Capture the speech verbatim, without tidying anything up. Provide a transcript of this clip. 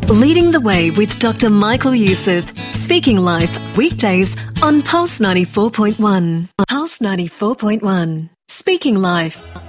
Leading the Way with Doctor Michael Youssef. Speaking Life, weekdays on Pulse ninety-four point one. Pulse ninety-four point one. Speaking Life.